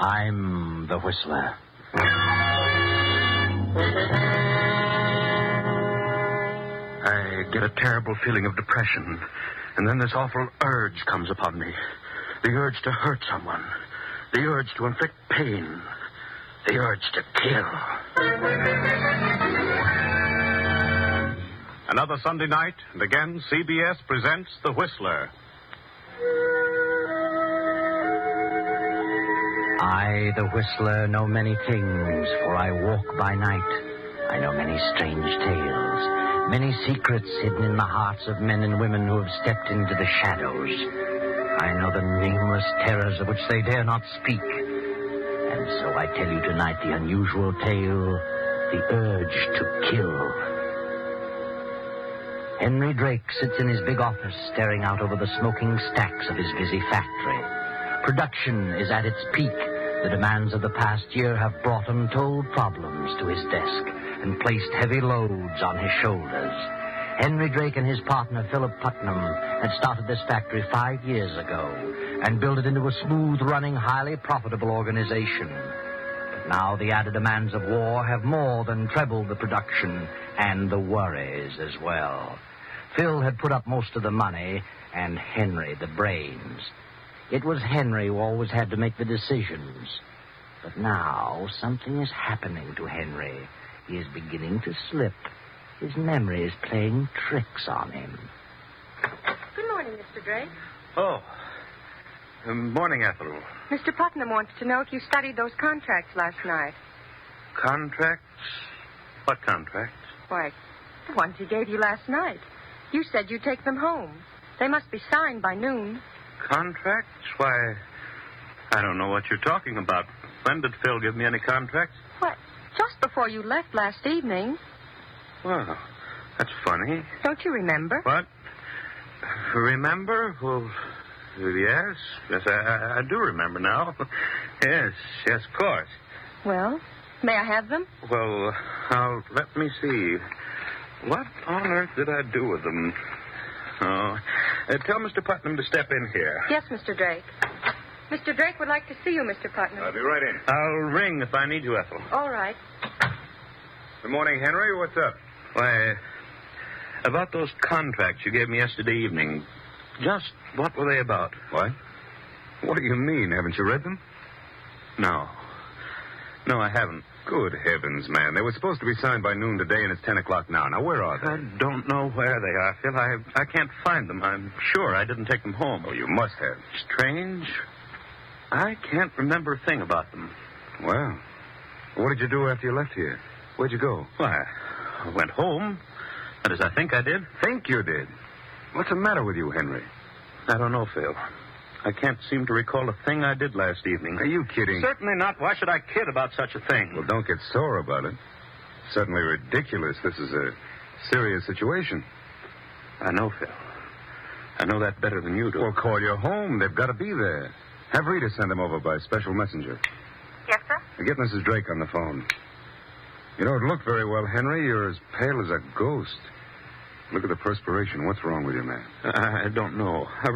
I'm the Whistler. I get a terrible feeling of depression, and then this awful urge comes upon me. The urge to hurt someone. The urge to inflict pain. The urge to kill. Another Sunday night, and again, CBS presents The Whistler. I, the Whistler, know many things, for I walk by night. I know many strange tales, many secrets hidden in the hearts of men and women who have stepped into the shadows. I know the nameless terrors of which they dare not speak. And so I tell you tonight the unusual tale, the urge to kill. Henry Drake sits in his big office staring out over the smoking stacks of his busy factory. Production is at its peak. The demands of the past year have brought untold problems to his desk and placed heavy loads on his shoulders. Henry Drake and his partner, Philip Putnam, had started this factory 5 years ago and built it into a smooth-running, highly profitable organization. But now the added demands of war have more than trebled the production and the worries as well. Phil had put up most of the money, and Henry the brains. It was Henry who always had to make the decisions. But now something is happening to Henry. He is beginning to slip. His memory is playing tricks on him. Good morning, Mr. Drake. Oh. Morning, Ethel. Mr. Putnam wants to know if you studied those contracts last night. Contracts? What contracts? Why, the ones he gave you last night. You said you'd take them home. They must be signed by noon. Contracts? Why, I don't know what you're talking about. When did Phil give me any contracts? What? Just before you left last evening. Well, that's funny. Don't you remember? What? Remember? Well, yes. Yes, I do remember now. Yes, of course. Well, may I have them? Well, let me see. What on earth did I do with them? Oh, tell Mr. Putnam to step in here. Yes, Mr. Drake. Mr. Drake would like to see you, Mr. Putnam. I'll be right in. I'll ring if I need you, Ethel. All right. Good morning, Henry. What's up? Why, about those contracts you gave me yesterday evening. Just what were they about? What? What do you mean? Haven't you read them? No. No, I haven't. Good heavens, man. They were supposed to be signed by noon today, and it's 10 o'clock now. Now, where are I they? don't know where they are, Phil. I can't find them. I'm sure I didn't take them home. Oh, you must have. Strange. I can't remember a thing about them. Well, what did you do after you left here? Where'd you go? Why, I went home. That is, I think I did. Think you did? What's the matter with you, Henry? I don't know, Phil. I can't seem to recall a thing I did last evening. Are you kidding? Certainly not. Why should I kid about such a thing? Well, don't get sore about it. Certainly ridiculous. This is a serious situation. I know, Phil. I know that better than you do. Well, call your home. They've got to be there. Have Rita send them over by special messenger. Yes, sir? Get Mrs. Drake on the phone. You don't look very well, Henry. You're as pale as a ghost. Look at the perspiration. What's wrong with you, man? I don't know.